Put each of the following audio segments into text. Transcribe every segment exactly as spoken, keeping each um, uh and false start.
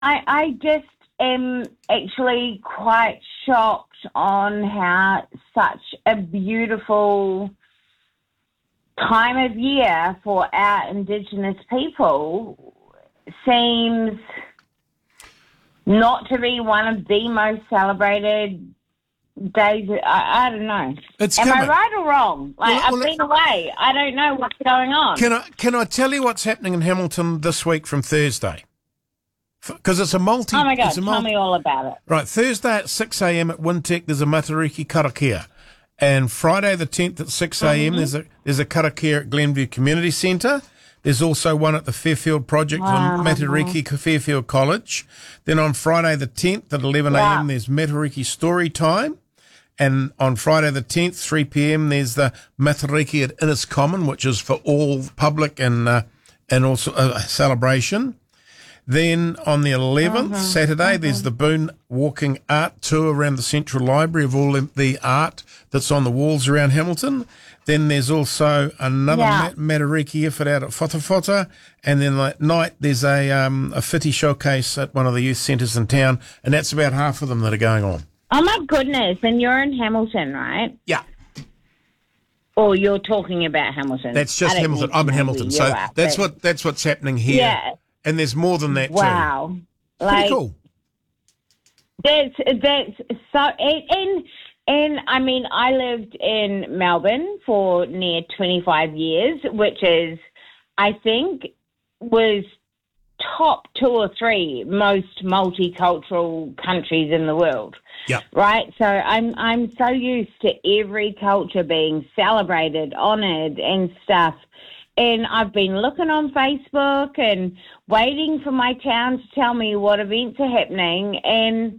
I, I just am actually quite shocked on how such a beautiful time of year for our Indigenous people seems not to be one of the most celebrated days. I, I don't know. It's Am coming. I right or wrong? Like, Well, I've well, been away. I don't know what's going on. Can I can I tell you what's happening in Hamilton this week from Thursday? Because it's a multi. Oh my God, it's a tell multi, me all about it. Right, Thursday at six a.m. at Wintec, there's a Matariki karakia. And Friday the tenth at six a.m. Mm-hmm. there's a there's a karakia at Glenview Community Centre. There's also one at the Fairfield Project Wow. on Matariki Fairfield College. Then on Friday the tenth at eleven a.m. Wow. there's Matariki Story Time. And on Friday the tenth, three p.m. there's the Matariki at Innis Common, which is for all public and uh, and also a celebration. Then on the eleventh, Uh-huh, Saturday, uh-huh. there's the Boone Walking Art Tour around the Central Library of all the art that's on the walls around Hamilton. Then there's also another Yeah. Ma- Matariki effort out at Whatawhata. And then at night, there's a um, a footy showcase at one of the youth centres in town. And that's about half of them that are going on. Oh, my goodness. And you're in Hamilton, right? Yeah. Or you're talking about Hamilton. That's just I don't Hamilton. need to I'm in know Hamilton. where So you are, that's but- what that's what's happening here. Yeah. And there's more than that too. Wow. Pretty Like, cool. That's that's so, and, and and I mean, I lived in Melbourne for near twenty-five years, which is, I think, was top two or three most multicultural countries in the world. Yeah. Right. So I'm I'm so used to every culture being celebrated, honoured, and stuff. And I've been looking on Facebook and waiting for my town to tell me what events are happening. And,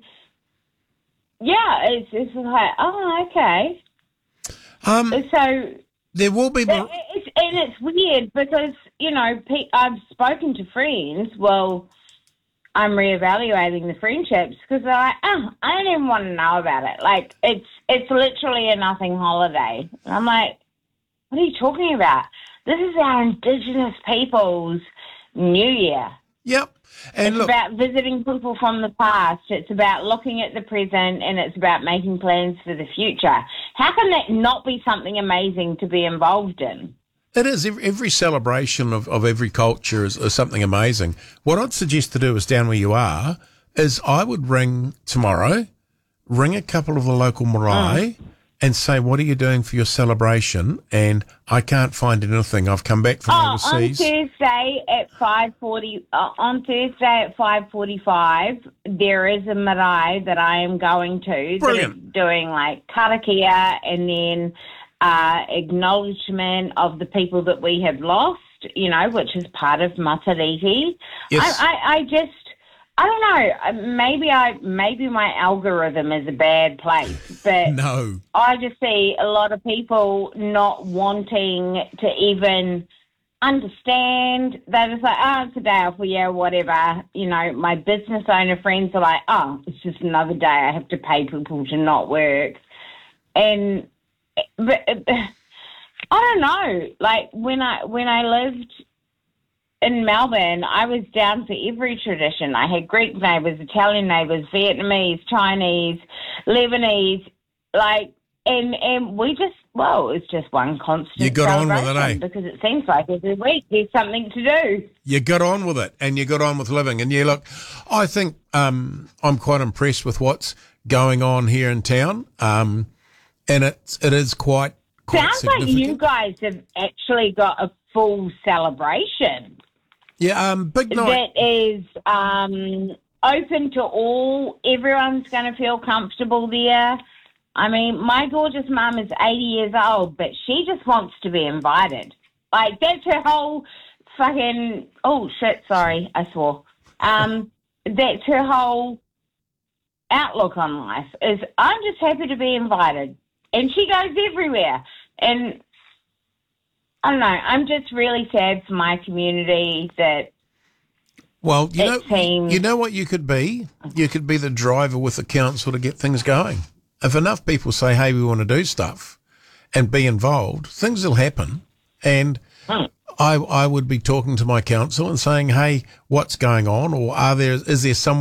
yeah, it's, it's like, oh, okay. Um, So, there will be more. it's, and it's weird because, you know, pe- I've spoken to friends. Well, I'm reevaluating the friendships because they're like, oh, I don't even want to know about it. Like, it's, it's literally a nothing holiday. And I'm like, what are you talking about? This is our Indigenous people's New Year. Yep. And It's look, about visiting people from the past. It's about looking at the present, and it's about making plans for the future. How can that not be something amazing to be involved in? it is every, every celebration of, of every culture is, is something amazing. What I'd suggest to do is down where you are is I would ring tomorrow, ring a couple of the local marae and say, what are you doing for your celebration? And I can't find anything. I've come back from Oh, on overseas. Thursday at five forty. Uh, on Thursday at five forty-five, there is a marae that I am going to. Brilliant. That is doing like karakia and then uh, acknowledgement of the people that we have lost. You know, which is part of Matariki. Yes. I, I, I just. I don't know. Maybe I maybe my algorithm is a bad place, but No. I just see a lot of people not wanting to even understand. They're just like, oh, it's a day off, well, yeah, whatever. You know, my business owner friends are like, oh, it's just another day. I have to pay people to not work. And but, I don't know. Like when I when I lived in Melbourne, I was down for every tradition. I had Greek neighbours, Italian neighbours, Vietnamese, Chinese, Lebanese, like, and and we just, well, it's just one constant You got on with it, celebration eh? because it seems like every week there's something to do. You got on with it and you got on with living. And you look, I think um, I'm quite impressed with what's going on here in town. Um, and it, it is quite, quite Sounds like significant. you guys have actually got a full celebration Yeah, um, big night. that is um, open to all. Everyone's going to feel comfortable there. I mean, my gorgeous mum is eighty years old, but she just wants to be invited. Like, that's her whole fucking, oh, shit, sorry, I swore. Um, that's her whole outlook on life is, I'm just happy to be invited. And she goes everywhere. And I don't know, I'm just really sad for my community that Well, you it know, seems- you know what you could be? You could be the driver with the council to get things going. If enough people say, hey, we want to do stuff and be involved, things will happen. And Hmm. I, I would be talking to my council and saying, hey, what's going on? Or are there, is there some